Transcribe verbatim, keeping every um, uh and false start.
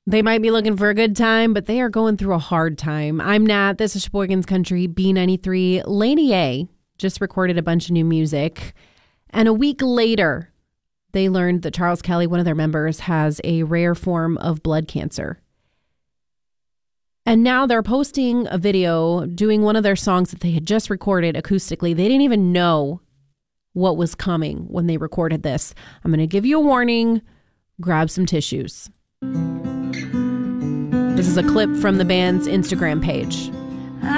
They might be looking for a good time, but they are going through a hard time. I'm Nat. This is Sheboygan's Country, B ninety-three. Lady A just recorded a bunch of new music. And a week later, they learned that Charles Kelly, one of their members, has a rare form of blood cancer. And now they're posting a video doing one of their songs that they had just recorded acoustically. They didn't even know what was coming when they recorded this. I'm going to give you a warning. Grab some tissues. This is a clip from the band's Instagram page.